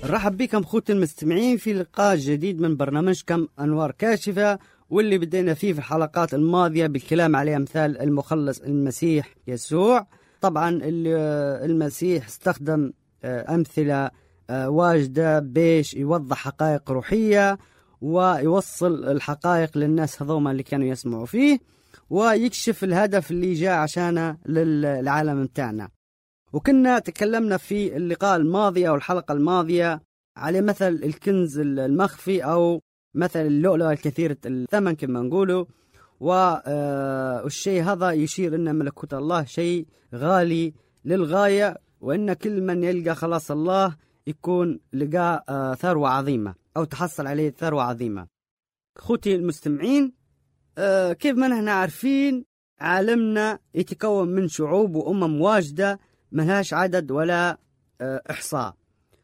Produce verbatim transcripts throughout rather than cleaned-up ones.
نرحب بكم خوتي المستمعين في لقاء جديد من برنامجكم أنوار كاشفة، واللي بدينا فيه في الحلقات الماضية بالكلام على أمثال المخلص المسيح يسوع. طبعا المسيح استخدم أمثلة واجدة بيش يوضح حقائق روحية ويوصل الحقائق للناس هذوما اللي كانوا يسمعوا فيه، ويكشف الهدف اللي جاء عشانه للعالم متاعنا. وكنا تكلمنا في اللقاء الماضي أو الحلقة الماضية على مثل الكنز المخفي أو مثل اللؤلؤة الكثيرة الثمن كما نقوله، والشيء هذا يشير أن ملكوت الله شيء غالي للغاية، وأن كل من يلقى خلاص الله يكون لقى ثروة عظيمة أو تحصل عليه ثروة عظيمة. أخوتي المستمعين، كيف ما نحن عارفين عالمنا يتكون من شعوب وأمم واجدة ملهاش عدد ولا إحصاء،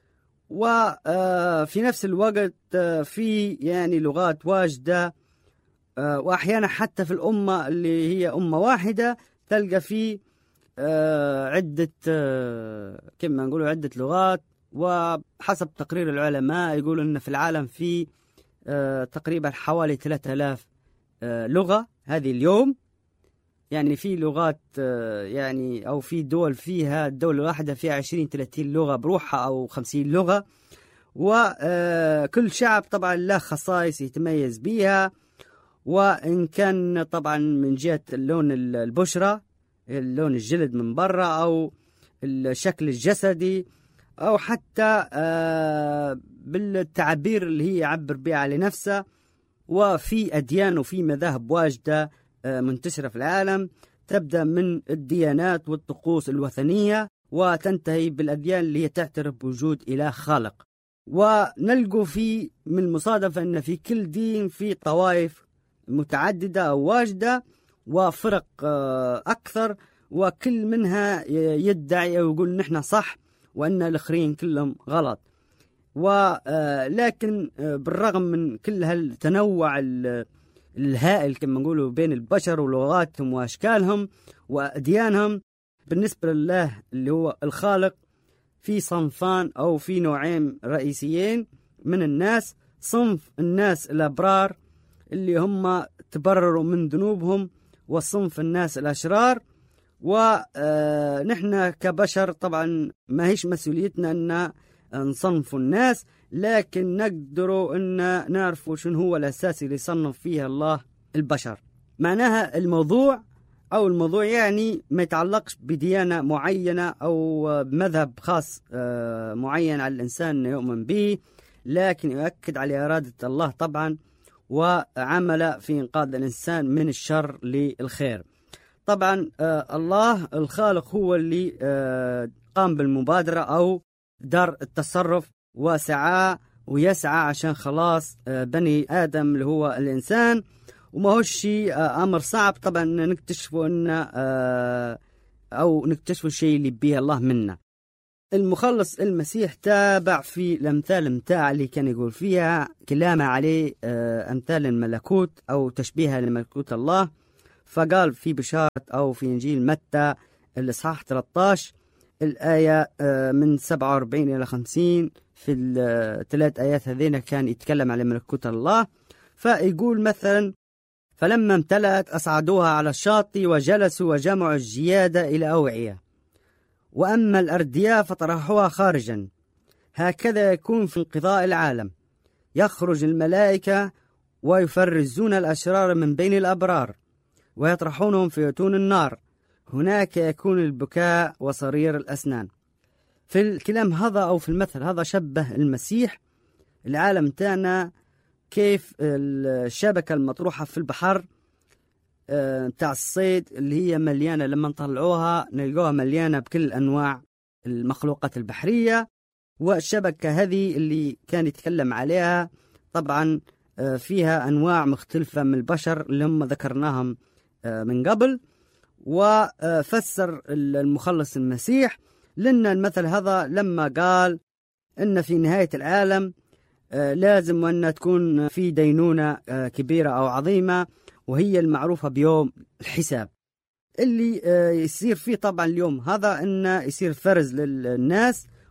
وفي نفس الوقت في يعني لغات واجدة، وأحيانا حتى في الأمة اللي هي أمة واحدة تلقى في عدة كما نقولوا عدة لغات. وحسب تقرير العلماء يقولوا أن في العالم في تقريبا حوالي ثلاثة آلاف لغة هذه اليوم. يعني في لغات يعني أو في دول فيها الدولة الواحدة فيها عشرين ثلاثين لغة بروحها أو خمسين لغة، وكل شعب طبعا له خصائص يتميز بها، وإن كان طبعا من جهة اللون البشرة اللون الجلد من برا أو الشكل الجسدي أو حتى بالتعبير اللي هي يعبر بها على نفسه. وفي أديان وفي مذاهب واجدة منتشرة في العالم، تبدأ من الديانات والطقوس الوثنية وتنتهي بالأديان اللي هي تعترف بوجود إله خالق. ونلقوا في من المصادفة أن في كل دين في طوائف متعددة أو واجدة وفرق أكثر، وكل منها يدعي أو يقول نحن صح وأن الآخرين كلهم غلط. ولكن بالرغم من كل هالتنوع الهائل كما نقولوا بين البشر ولغاتهم وأشكالهم وأديانهم، بالنسبة لله اللي هو الخالق في صنفان أو في نوعين رئيسيين من الناس. صنف الناس الأبرار اللي هم تبرروا من ذنوبهم، وصنف الناس الأشرار. ونحن كبشر طبعا ما هيش مسؤوليتنا أن نصنف الناس، لكن نقدروا أن نعرفوا شنو هو الأساس اللي صنف فيه الله البشر. معناها الموضوع أو الموضوع يعني ما يتعلقش بديانة معينة أو بمذهب خاص معين على الإنسان يؤمن به، لكن يؤكد على إرادة الله طبعا وعمل في إنقاذ الإنسان من الشر للخير. طبعا الله الخالق هو اللي قام بالمبادرة أو دار التصرف وسعى ويسعى عشان خلاص بني آدم اللي هو الإنسان، وما هو شيء أمر صعب طبعا نكتشفه أن أو نكتشفه الشيء اللي بيه الله منا. المخلص المسيح تابع في الأمثال متاع اللي كان يقول فيها كلامه عليه أمثال الملكوت أو تشبيهها لملكوت الله. فقال في بشارة أو في إنجيل متى الإصحاح ثلاثة عشر الآية من سبعة وأربعين إلى خمسين، في الثلاث آيات هذين كان يتكلم على ملكوت الله. فيقول مثلا: فلما امتلأت أصعدوها على الشاطئ وجلسوا وجمعوا الجيادة إلى أوعية، وأما الأردياء فطرحوها خارجا. هكذا يكون في انقضاء العالم، يخرج الملائكة ويفرزون الأشرار من بين الأبرار ويطرحونهم في أتون النار، هناك يكون البكاء وصرير الأسنان. في الكلام هذا أو في المثل هذا شبه المسيح العالم تاعنا كيف الشبكة المطروحة في البحر تاع الصيد اللي هي مليانة، لما نطلعوها نلقوها مليانة بكل أنواع المخلوقات البحرية. والشبكة هذه اللي كان يتكلم عليها طبعا فيها أنواع مختلفة من البشر اللي هم ذكرناهم من قبل. وفسر المخلص المسيح لنا المثل هذا لما قال إن في نهاية العالم لازم أن تكون في دينونة كبيرة أو عظيمة، وهي المعروفة بيوم الحساب اللي يصير فيه طبعا اليوم هذا إن يصير فرز للناس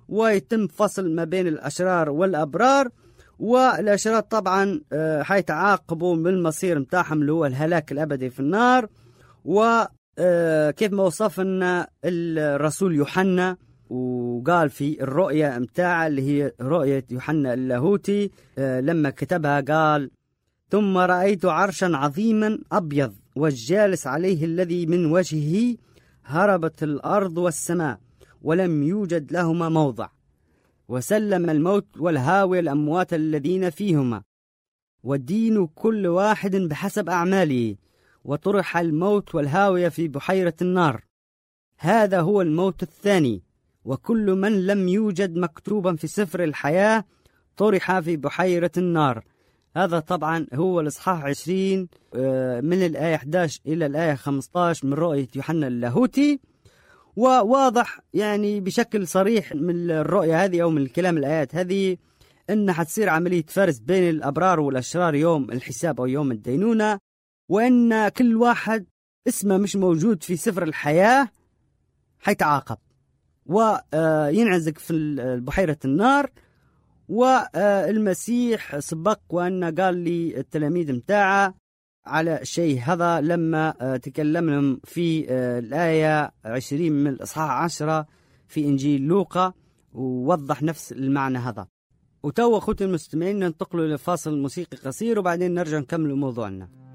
ويتم فصل ما بين الأشرار والأبرار، والأشرار طبعا حيتعاقبوا بالمصير متاعهم اللي هو الهلاك الأبدي في النار. وكيف ما وصفنا الرسول يوحنا وقال في الرؤية متاعه اللي هي رؤية يوحنا اللاهوتي لما كتبها قال: ثم رأيت عرشا عظيما أبيض والجالس عليه الذي من وجهه هربت الأرض والسماء ولم يوجد لهما موضع، وسلم الموت والهاوية الأموات الذين فيهما، ودين كل واحد بحسب أعماله، وطرح الموت والهاوية في بحيرة النار. هذا هو الموت الثاني، وكل من لم يوجد مكتوبا في سفر الحياة طرح في بحيرة النار. هذا طبعا هو الإصحاح عشرين من الآية أحد عشر إلى الآية خمسة عشر من رؤية يوحنا اللاهوتي. وواضح يعني بشكل صريح من الرؤية هذه أو من الكلام الآيات هذه أن حتصير عملية فرز بين الأبرار والأشرار يوم الحساب أو يوم الدينونة، وأن كل واحد اسمه مش موجود في سفر الحياة حيتعاقب وينعزق في بحيرة النار. والمسيح سبق وأن قال لي التلاميذ متاعه على شيء هذا لما تكلمنا في الآية عشرين من الإصحاح عشرة في إنجيل لوقا، ووضح نفس المعنى هذا. وتو أخوتي المستمعين ننتقل لفاصل موسيقي قصير وبعدين نرجع نكمل موضوعنا.